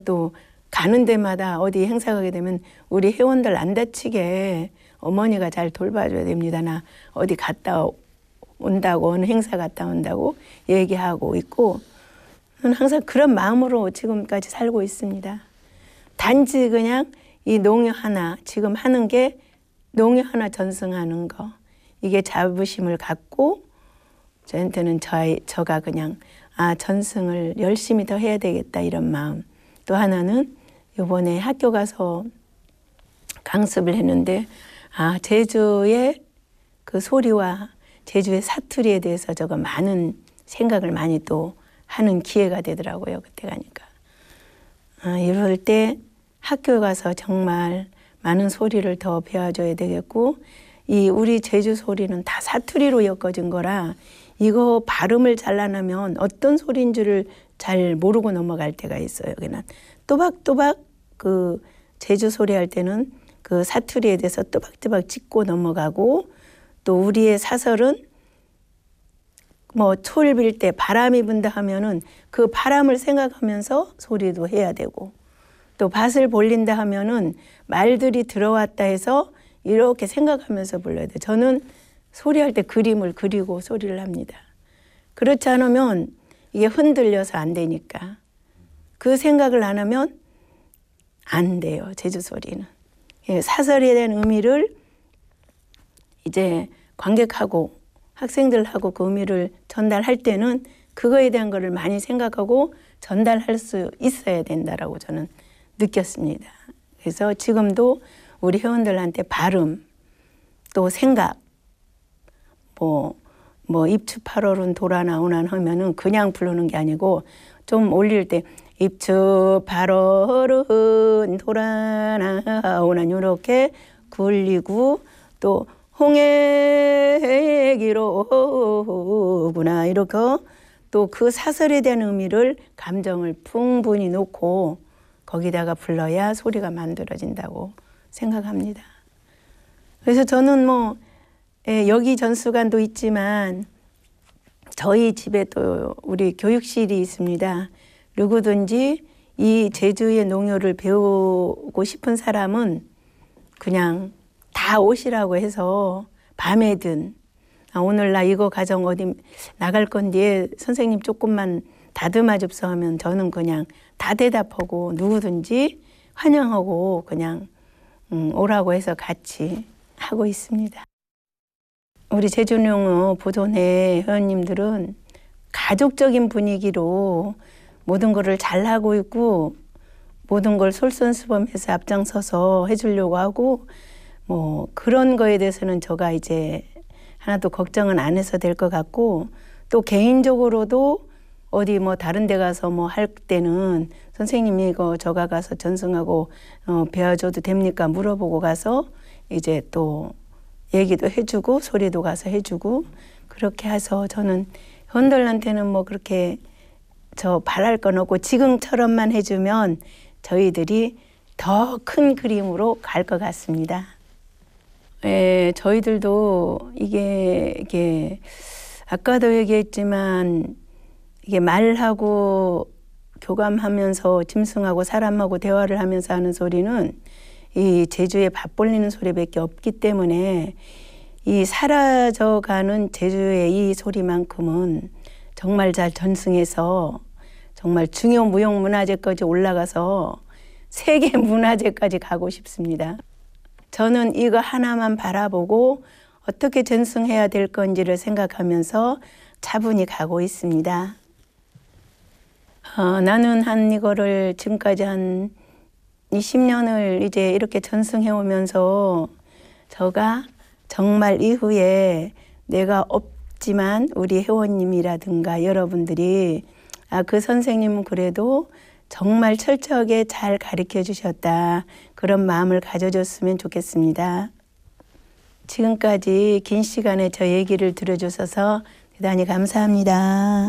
또 가는 데마다 어디 행사 가게 되면 우리 회원들 안 다치게 어머니가 잘 돌봐줘야 됩니다. 나 어디 갔다 온다고, 어느 행사 갔다 온다고 얘기하고 있고, 저는 항상 그런 마음으로 지금까지 살고 있습니다. 단지 그냥 이 농협 하나, 지금 하는 게 농협 하나 전승하는 거, 이게 자부심을 갖고 저한테는 저가 그냥 전승을 열심히 더 해야 되겠다 이런 마음. 또 하나는 이번에 학교 가서 강습을 했는데 제주의 그 소리와 제주의 사투리에 대해서 저가 많은 생각을 많이 또 하는 기회가 되더라고요. 그때 가니까. 이럴 때 학교 가서 정말 많은 소리를 더 배워줘야 되겠고, 이 우리 제주 소리는 다 사투리로 엮어진 거라 이거 발음을 잘 안 하면 어떤 소리인 줄을 잘 모르고 넘어갈 때가 있어요. 그냥 또박또박 그 제주 소리 할 때는 그 사투리에 대해서 또박또박 짚고 넘어가고, 또 우리의 사설은 뭐 초를 빌 때 바람이 분다 하면은 그 바람을 생각하면서 소리도 해야 되고, 또 밭을 볼린다 하면은 말들이 들어왔다 해서 이렇게 생각하면서 불러야 돼. 저는 소리할 때 그림을 그리고 소리를 합니다. 그렇지 않으면 이게 흔들려서 안 되니까. 그 생각을 안 하면 안 돼요, 제주 소리는. 사설에 대한 의미를 이제 관객하고 학생들하고 그 의미를 전달할 때는 그거에 대한 거를 많이 생각하고 전달할 수 있어야 된다라고 저는 느꼈습니다. 그래서 지금도 우리 회원들한테 발음, 또 생각, 뭐 입추 8월은 돌아나오나 하면은 그냥 부르는 게 아니고 좀 올릴 때 입추 8월은 돌아나오나 이렇게 굴리고, 또 홍해기로구나 이렇게 또 그 사설에 대한 의미를 감정을 풍분히 놓고 거기다가 불러야 소리가 만들어진다고 생각합니다. 그래서 저는 여기 전수관도 있지만 저희 집에 또 우리 교육실이 있습니다. 누구든지 이 제주의 농요를 배우고 싶은 사람은 그냥 다 오시라고 해서 밤에든 오늘 나 이거 가정 어디 나갈 건데 선생님 조금만 다듬어 줍소 하면 저는 그냥 다 대답하고 누구든지 환영하고 그냥 오라고 해서 같이 하고 있습니다. 우리 제주농어 보존회 회원님들은 가족적인 분위기로 모든 거를 잘하고 있고 모든 걸 솔선수범해서 앞장서서 해주려고 하고, 뭐 그런 거에 대해서는 제가 이제 하나도 걱정은 안 해서 될 것 같고, 또 개인적으로도 어디 뭐 다른 데 가서 뭐 할 때는 선생님이 이거 저가 가서 전승하고 배워줘도 됩니까 물어보고 가서 이제 또 얘기도 해주고 소리도 가서 해주고, 그렇게 해서 저는 회원들한테는 뭐 그렇게 저 바랄 건 없고 지금처럼만 해주면 저희들이 더 큰 그림으로 갈 것 같습니다. 저희들도 이게 아까도 얘기했지만 이게 말하고 교감하면서 짐승하고 사람하고 대화를 하면서 하는 소리는 이 제주의 밥 벌리는 소리밖에 없기 때문에 이 사라져가는 제주의 이 소리만큼은 정말 잘 전승해서 정말 중요 무형문화재까지 올라가서 세계 문화재까지 가고 싶습니다. 저는 이거 하나만 바라보고 어떻게 전승해야 될 건지를 생각하면서 차분히 가고 있습니다. 나는 이거를 지금까지 한 20년을 이제 이렇게 전승해 오면서 저가 정말 이후에 내가 없지만 우리 회원님이라든가 여러분들이 그 선생님은 그래도 정말 철저하게 잘 가르쳐 주셨다, 그런 마음을 가져줬으면 좋겠습니다. 지금까지 긴 시간에 저 얘기를 들어주셔서 대단히 감사합니다.